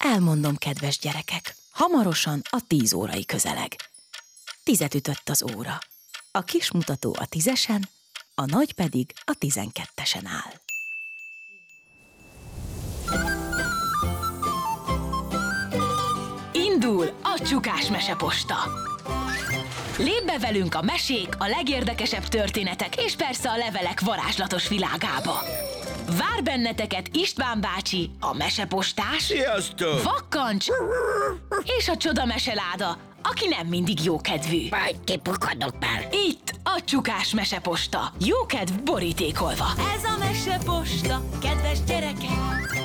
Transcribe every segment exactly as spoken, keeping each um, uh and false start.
Elmondom, kedves gyerekek, hamarosan a tíz órai közeleg. Tizet ütött az óra. A kis mutató a tízesen, a nagy pedig a tizenkettesen áll. Indul a Csukás Meseposta! Lépj be velünk a mesék, a legérdekesebb történetek és persze a levelek varázslatos világába. Vár benneteket István bácsi, a mesepostás, Sziasztok! Vakkancs és a csoda meseláda, aki nem mindig jókedvű. Majd kipukadok már. Itt a Csukás Meseposta, jókedv borítékolva. Ez a Meseposta, kedves gyerekek!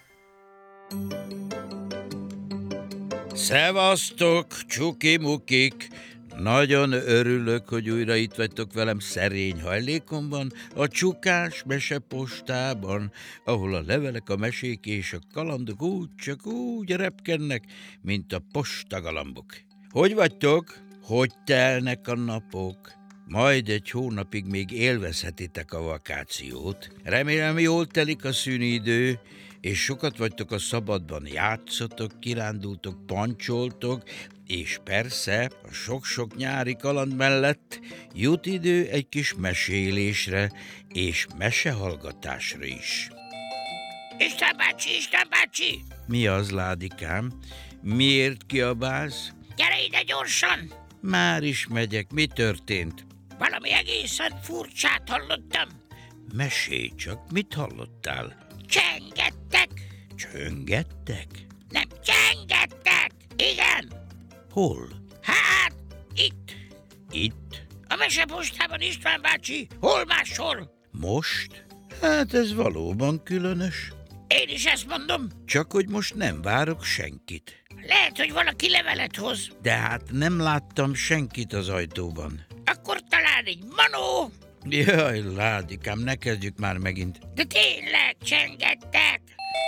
Szevasztok, csuki-mukik! Nagyon örülök, hogy újra itt vagytok velem szerény hajlékomban, a Csukás Mesepostában, ahol a levelek, a mesék és a kalandok úgy csak úgy repkednek, mint a postagalambok. Hogy vagytok? Hogy telnek a napok? Majd egy hónapig még élvezhetitek a vakációt. Remélem, jól telik a szünidő, és sokat vagytok a szabadban, játszotok, kirándultok, pancsoltok, és persze a sok-sok nyári kaland mellett jut idő egy kis mesélésre és mesehallgatásra is. István bácsi, István bácsi! Mi az, Ládikám? Miért kiabálsz? Gyere ide gyorsan! Már is megyek, mi történt? Valami egészen furcsát hallottam. Mesélj csak, mit hallottál? Csengettek! Csöngettek? Nem csengettek! Igen! Hol? Hát, itt! Itt? A mesepostában, István bácsi! Hol máshol? Most? Hát ez valóban különös. Én is ezt mondom. Csak hogy most nem várok senkit. Lehet, hogy valaki levelet hoz. De hát nem láttam senkit az ajtóban. Akkor talán egy manó. Jaj, Ládikám, ne kezdjük már megint. De tényleg csengettek.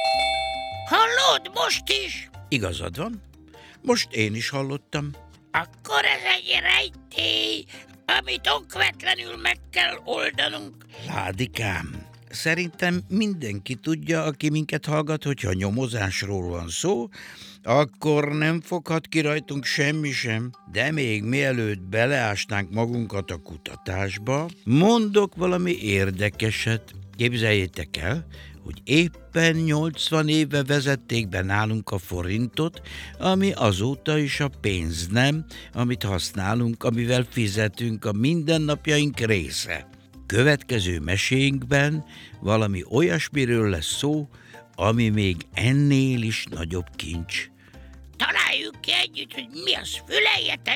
Hallod, most is? Igazad van. Most én is hallottam. Akkor ez egy rejtély, amit okvetlenül meg kell oldanunk. Ládikám, szerintem mindenki tudja, aki minket hallgat, hogyha nyomozásról van szó, akkor nem foghat ki rajtunk semmi sem. De még mielőtt beleásnánk magunkat a kutatásba, mondok valami érdekeset. Képzeljétek el, hogy éppen nyolcvan éve vezették be nálunk a forintot, ami azóta is a pénz, nem, amit használunk, amivel fizetünk, a mindennapjaink része. Következő mesénkben valami olyasmiről lesz szó, ami még ennél is nagyobb kincs. Találjuk ki együtt, hogy mi az, füleljetek!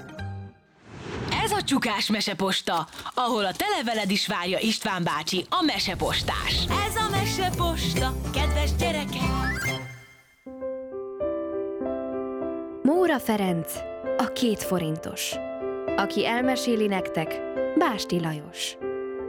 Ez a Csukás Meseposta, ahol a te leveled is várja István bácsi, a mesepostás. Ez a Meseposta, kedves gyerekek! Móra Ferenc, a két forintos. Aki elmeséli nektek, Básti Lajos.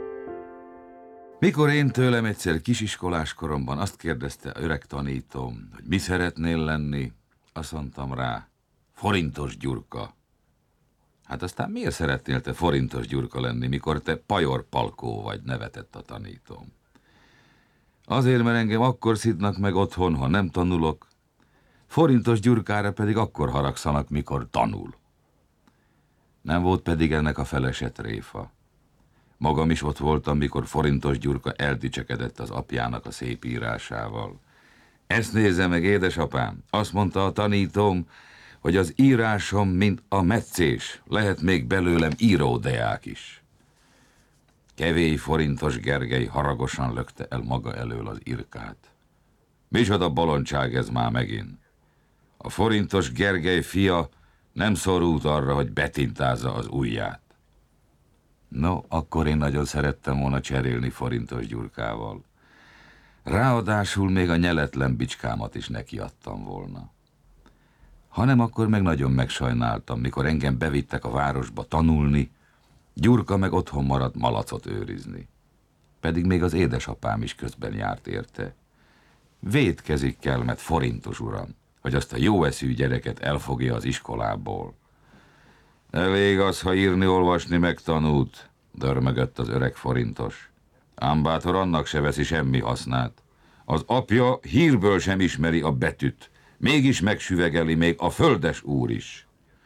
Mikor én tőlem egyszer kisiskolás koromban azt kérdezte öreg tanítóm, hogy mi szeretnél lenni, azt mondtam rá, forintos Gyurka. Hát aztán miért szeretnél te forintos Gyurka lenni, mikor te Pajor Palkó vagy, nevetett a tanítóm. Azért, mert engem akkor szidnak meg otthon, ha nem tanulok, forintos Gyurkára pedig akkor haragszanak, mikor tanul. Nem volt pedig ennek a felese tréfa. Magam is ott voltam, mikor forintos Gyurka eldicsekedett az apjának a szép írásával. Ezt nézze meg, édesapám, azt mondta a tanítóm, hogy az írásom, mint a metszés, lehet még belőlem íródeák is. Kevély forintos Gergely haragosan lökte el maga elől az irkát. Micsoda bolondság ez már megint. A forintos Gergely fia nem szorult arra, hogy betintázza az ujját. No, akkor én nagyon szerettem volna cserélni forintos Gyurkával. Ráadásul még a nyeletlen bicskámat is nekiadtam volna. Hanem akkor meg nagyon megsajnáltam, mikor engem bevittek a városba tanulni, Gyurka meg otthon maradt malacot őrizni. Pedig még az édesapám is közben járt érte. Vétkezik kell, mert forintos uram, hogy azt a jó eszű gyereket elfogja az iskolából. Elég az, ha írni-olvasni megtanult, dörmögött az öreg forintos. Ám bátor annak se veszi semmi hasznát. Az apja hírből sem ismeri a betűt, Mégis megsüvegeli még a földes úr is.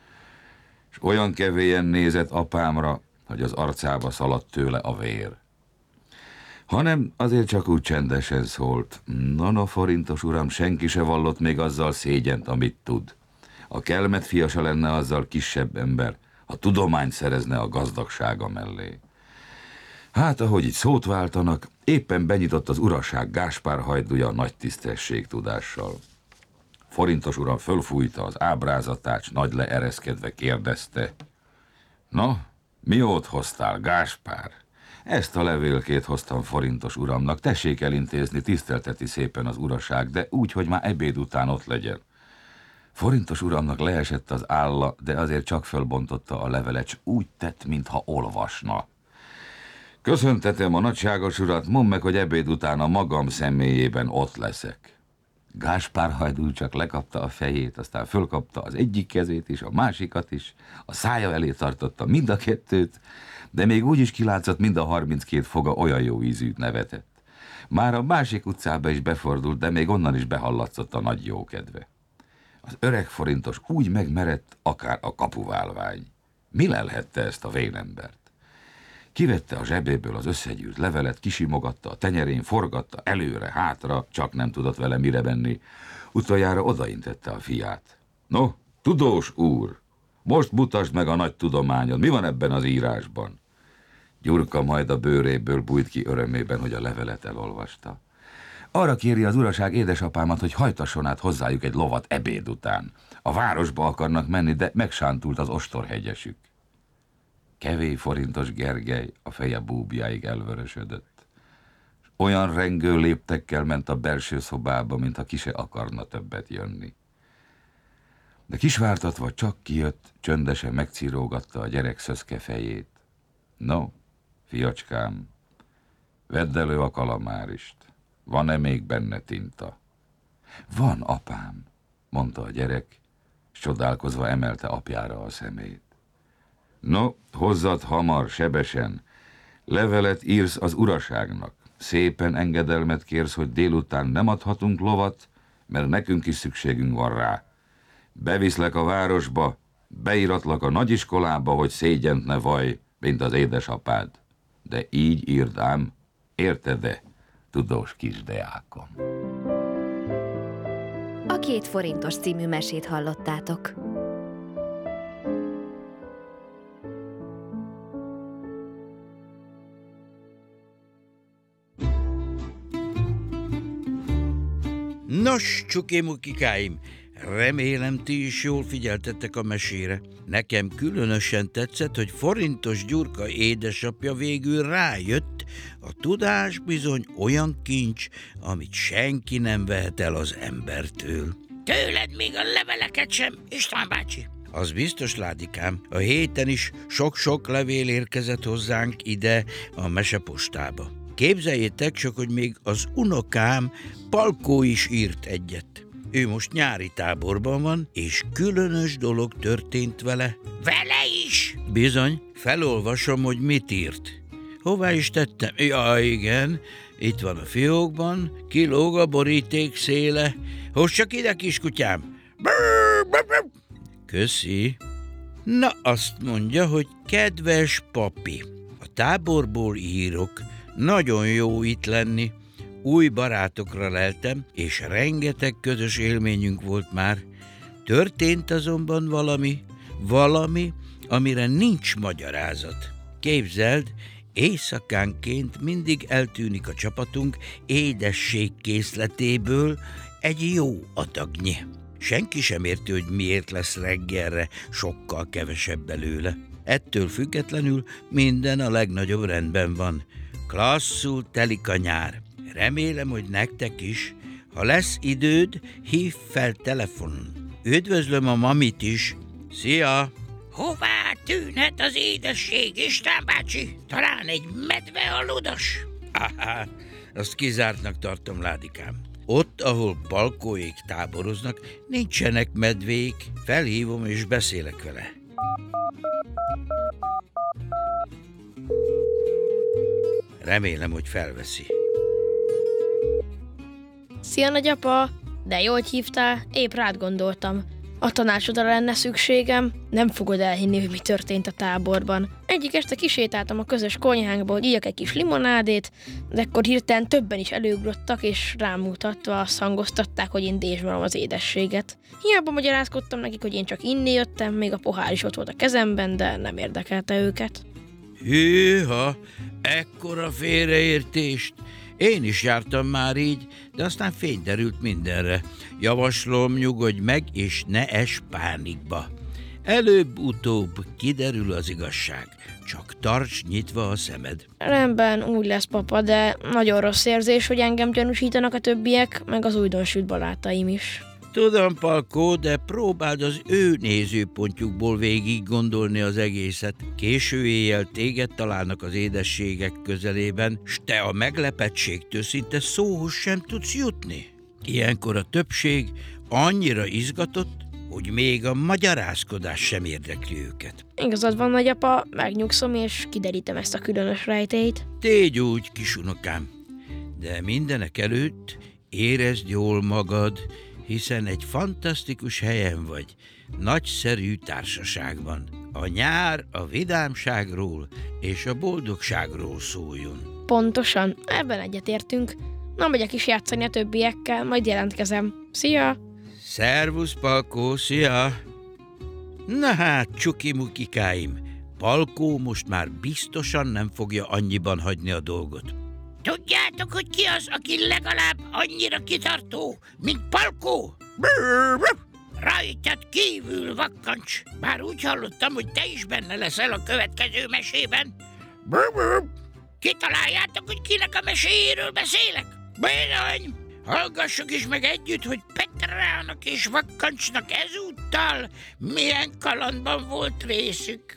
És olyan kevélyen nézett apámra, hogy az arcába szaladt tőle a vér. Hanem azért csak úgy csendesen szólt. Na, na, forintos uram, senki se vallott még azzal szégyent, amit tud. A Kelmet fia se lenne azzal kisebb ember, ha tudományt szerezne a gazdagsága mellé. Hát, ahogy itt szót váltanak, éppen benyitott az uraság Gáspár hajdúja nagy tisztességtudással. Forintos uram fölfújta az ábrázatát, s nagy leereszkedve kérdezte. Na, miót hoztál, Gáspár? Ezt a levélkét hoztam forintos uramnak, tessék elintézni, tisztelteti szépen az uraság, de úgy, hogy már ebéd után ott legyen. Forintos uramnak leesett az álla, de azért csak fölbontotta a levelet, s úgy tett, mintha olvasna. Köszöntetem a nagyságos urat, mondd meg, hogy ebéd után a magam személyében ott leszek. Gáspár hajdú csak lekapta a fejét, aztán fölkapta az egyik kezét is, a másikat is, a szája elé tartotta mind a kettőt, de még úgy is kilátszott, mind a harminckét foga olyan jó ízűt nevetett. Már a másik utcába is befordult, de még onnan is behallatszott a nagy jókedve. Az öreg forintos úgy megmerett, akár a kapuválvány. Mi lelhette ezt a vénembert? Kivette a zsebéből az összegyűrt levelet, kisimogatta a tenyerén, forgatta előre, hátra, csak nem tudott vele mire venni. Utoljára odaintette a fiát. No, tudós úr, most mutasd meg a nagy tudományod, mi van ebben az írásban? Gyurka majd a bőréből bújt ki örömében, hogy a levelet elolvasta. Arra kéri az uraság édesapámat, hogy hajtasson át hozzájuk egy lovat ebéd után. A városba akarnak menni, de megsántult az ostorhegyesük. Kevés forintos Gergely a feje búbjáig elvörösödött. Olyan rengő léptekkel ment a belső szobába, mintha ki se akarna többet jönni. De kisvártatva csak kijött, csöndesen megcírógatta a gyerek szöszke fejét. No, fiacskám, vedd elő a kalamárist. Van-e még benne tinta? Van, apám, mondta a gyerek, és csodálkozva emelte apjára a szemét. No, hozzad hamar, sebesen. Levelet írsz az uraságnak. Szépen engedelmet kérsz, hogy délután nem adhatunk lovat, mert nekünk is szükségünk van rá. Beviszlek a városba, beíratlak a nagyiskolába, hogy szégyent ne vaj, mint az édesapád. De így írd ám, érted-e, tudós kisdeákom? A Két forintos című mesét hallottátok. Nos, csukémukikáim, remélem ti is jól figyeltettek a mesére. Nekem különösen tetszett, hogy forintos Gyurka édesapja végül rájött, a tudás bizony olyan kincs, amit senki nem vehet el az embertől. Tőled még a leveleket sem, István bácsi. Az biztos, Ládikám, a héten is sok-sok levél érkezett hozzánk ide a mesepostába. Képzeljétek csak, hogy még az unokám Palkó is írt egyet. Ő most nyári táborban van, és különös dolog történt vele. Vele is? Bizony, felolvasom, hogy mit írt. Hová is tettem? Ja, igen, itt van a fiókban, kilóg a boríték széle. Hozd csak ide, kiskutyám! Köszi. Na, azt mondja, hogy kedves papi, a táborból írok, nagyon jó itt lenni. Új barátokra leltem, és rengeteg közös élményünk volt már. Történt azonban valami, valami, amire nincs magyarázat. Képzeld, éjszakánként mindig eltűnik a csapatunk édességkészletéből egy jó adagnyi. Senki sem érti, hogy miért lesz reggelre sokkal kevesebb belőle. Ettől függetlenül minden a legnagyobb rendben van. Klasszul telik a nyár. Remélem, hogy nektek is. Ha lesz időd, hívd fel telefonon. Üdvözlöm a mamit is. Szia! Hová tűnhet az édesség, István bácsi? Talán egy medve a ludas? Aha, azt kizártnak tartom, Ládikám. Ott, ahol Palkóék táboroznak, nincsenek medvék. Felhívom és beszélek vele. Remélem, hogy felveszi. Szia, nagyapa! De jót hívtál, épp rád gondoltam. A tanácsodra lenne szükségem, nem fogod elhinni, hogy mi történt a táborban. Egyik este kisétáltam a közös konyhánkba, hogy íjak egy kis limonádét, de akkor hirtelen többen is előugrottak, és rám mutatva azt hangoztatták, hogy én dézsmolom az édességet. Hiába magyarázkodtam nekik, hogy én csak inni jöttem, még a pohár is ott volt a kezemben, de nem érdekelte őket. Hűha, ekkora félreértést! Én is jártam már így, de aztán fény derült mindenre. Javaslom, nyugodj meg, és ne es pánikba. Előbb-utóbb kiderül az igazság. Csak tarts nyitva a szemed. Rendben, úgy lesz, papa, de nagyon rossz érzés, hogy engem gyanúsítanak a többiek, meg az újdonsült barátaim is. Tudom, Palkó, de próbáld az ő nézőpontjukból végig gondolni az egészet. Késő éjjel téged találnak az édességek közelében, s te a meglepetségtől szinte szóhoz sem tudsz jutni. Ilyenkor a többség annyira izgatott, hogy még a magyarázkodás sem érdekli őket. Igazad van, nagyapa, megnyugszom, és kiderítem ezt a különös rejtélyt. Tégy úgy, kisunokám, de mindenek előtt érezd jól magad, hiszen egy fantasztikus helyen vagy, nagyszerű társaságban. A nyár a vidámságról és a boldogságról szóljon. Pontosan, ebben egyetértünk. Na, megyek is játszani a többiekkel, majd jelentkezem. Szia! Szervusz, Palkó, szia! Na hát, csuki-mukikáim, Palkó most már biztosan nem fogja annyiban hagyni a dolgot. Tudjátok, hogy ki az, aki legalább annyira kitartó, mint Palkó? Rajtad kívül, Vakkancs. Bár úgy hallottam, hogy te is benne leszel a következő mesében. Kitaláljátok, hogy kinek a meséjéről beszélek? Bizony! Hallgassuk is meg együtt, hogy Petrának és Vakkancsnak ezúttal milyen kalandban volt részük.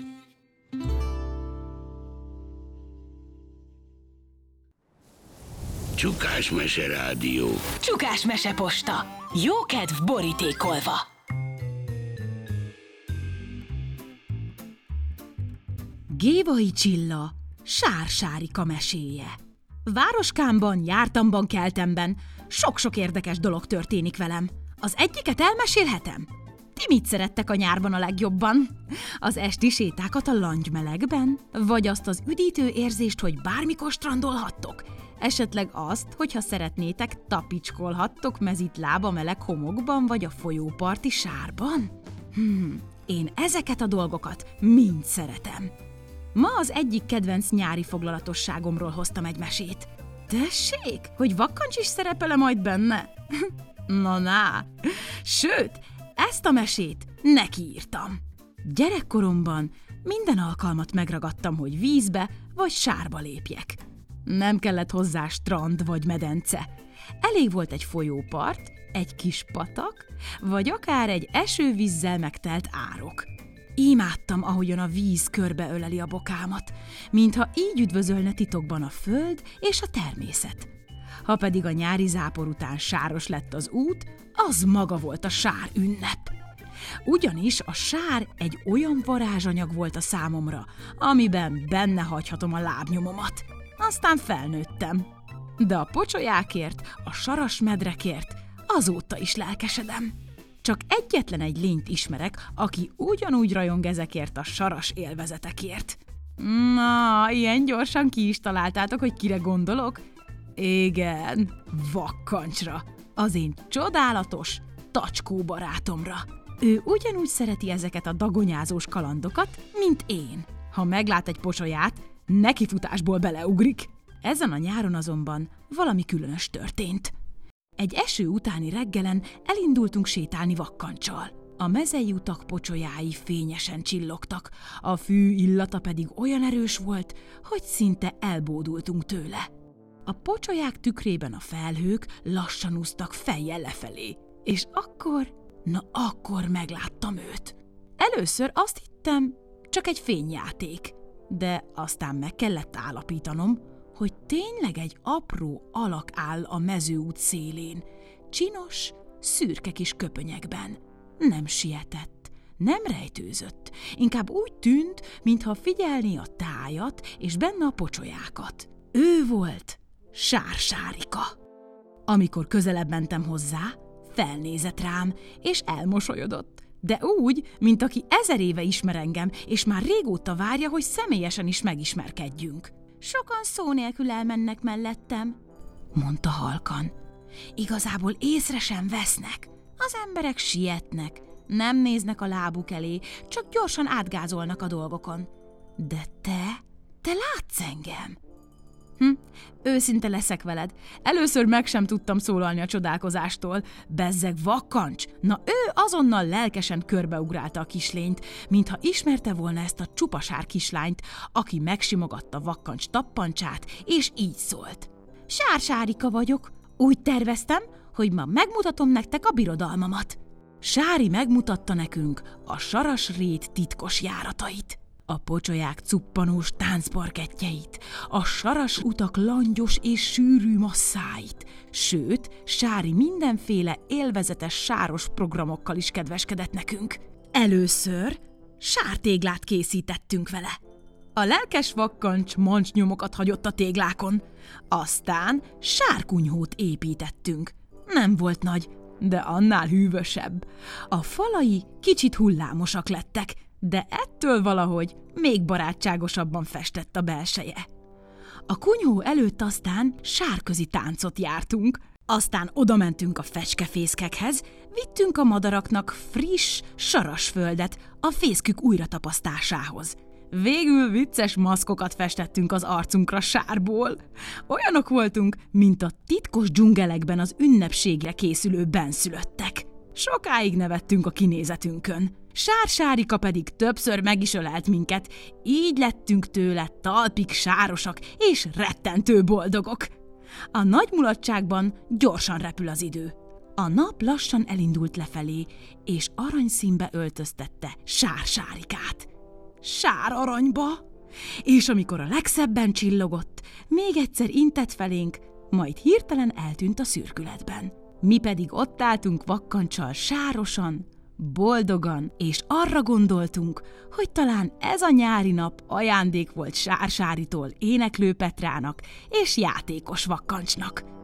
Csukás Mese Rádió. Csukás Meseposta. Jó kedv borítékolva. Gévai Csilla, Sár-Sárika meséje. Városkámban, jártamban, keltemben sok-sok érdekes dolog történik velem. Az egyiket elmesélhetem? Ti mit szerettek a nyárban a legjobban? Az esti sétákat a langymelegben? Vagy azt az üdítő érzést, hogy bármikor strandolhattok? Esetleg azt, hogyha szeretnétek, tapicskolhattok mezitláb a meleg homokban, vagy a folyóparti sárban? Hmm, én ezeket a dolgokat mind szeretem. Ma az egyik kedvenc nyári foglalatosságomról hoztam egy mesét. Tessék, hogy Vakkancs is szerepel majd benne? Na, na. Sőt, ezt a mesét neki írtam. Gyerekkoromban minden alkalmat megragadtam, hogy vízbe vagy sárba lépjek. Nem kellett hozzá strand vagy medence. Elég volt egy folyópart, egy kis patak, vagy akár egy esővízzel megtelt árok. Imádtam, ahogyan a víz körbeöleli a bokámat, mintha így üdvözölne titokban a föld és a természet. Ha pedig a nyári zápor után sáros lett az út, az maga volt a sár ünnep. Ugyanis a sár egy olyan varázsanyag volt a számomra, amiben benne hagyhatom a lábnyomomat. Aztán felnőttem. De a pocsolyákért, a sarasmedrekért azóta is lelkesedem. Csak egyetlen egy lényt ismerek, aki ugyanúgy rajong ezekért a saras élvezetekért. Na, ilyen gyorsan ki is találtátok, hogy kire gondolok? Igen, Vakkancsra, az én csodálatos tacskó barátomra. Ő ugyanúgy szereti ezeket a dagonyázós kalandokat, mint én. Ha meglát egy pocsolyát, nekifutásból beleugrik. Ezen a nyáron azonban valami különös történt. Egy eső utáni reggelen elindultunk sétálni Vakkanccsal. A mezei utak pocsolyái fényesen csillogtak, a fű illata pedig olyan erős volt, hogy szinte elbódultunk tőle. A pocsolyák tükrében a felhők lassan úsztak fejjel lefelé, és akkor, na akkor megláttam őt. Először azt hittem, csak egy fényjáték, de aztán meg kellett állapítanom, hogy tényleg egy apró alak áll a mezőút szélén, csinos, szürke kis köpönyekben. Nem sietett, nem rejtőzött, inkább úgy tűnt, mintha figyelné a tájat és benne a pocsolyákat. Ő volt Sár-Sárika. Amikor közelebb mentem hozzá, felnézett rám, és elmosolyodott. De úgy, mint aki ezer éve ismer engem, és már régóta várja, hogy személyesen is megismerkedjünk. Sokan szó nélkül elmennek mellettem, mondta halkan. Igazából észre sem vesznek. Az emberek sietnek, nem néznek a lábuk elé, csak gyorsan átgázolnak a dolgokon. De te, te látsz engem? Hm, őszinte leszek veled. Először meg sem tudtam szólalni a csodálkozástól. Bezzeg vakkancs! Na ő azonnal lelkesen körbeugrálta a kislényt, mintha ismerte volna ezt a csupasár kislányt, aki megsimogatta vakkancs tappancsát, és így szólt. Sársárika vagyok. Úgy terveztem, hogy ma megmutatom nektek a birodalmamat. Sári megmutatta nekünk a Sarasrét titkos járatait, a pocsolyák cuppanós táncparkettjeit, a saras utak langyos és sűrű masszáit, sőt, Sári mindenféle élvezetes sáros programokkal is kedveskedett nekünk. Először sártéglát készítettünk vele. A lelkes vakkancs mancnyomokat hagyott a téglákon, aztán sárkunyhót építettünk. Nem volt nagy, de annál hűvösebb. A falai kicsit hullámosak lettek, de ettől valahogy még barátságosabban festett a belseje. A kunyhó előtt aztán sárközi táncot jártunk, aztán odamentünk a fecskefészkekhez, vittünk a madaraknak friss sarasföldet a fészkük újratapasztásához. Végül vicces maszkokat festettünk az arcunkra sárból. Olyanok voltunk, mint a titkos dzsungelekben az ünnepségre készülő benszülöttek. Sokáig nevettünk a kinézetünkön. Sársárika pedig többször meg is ölelt minket, így lettünk tőle talpig sárosak és rettentő boldogok. A nagy mulatságban gyorsan repül az idő. A nap lassan elindult lefelé, és aranyszínbe öltöztette Sársárikát. Sár aranyba, és amikor a legszebben csillogott, még egyszer intett felénk, majd hirtelen eltűnt a szürkületben. Mi pedig ott álltunk vakkancsal sárosan, boldogan, és arra gondoltunk, hogy talán ez a nyári nap ajándék volt Sársáritól éneklő Petrának és játékos vakkancsnak.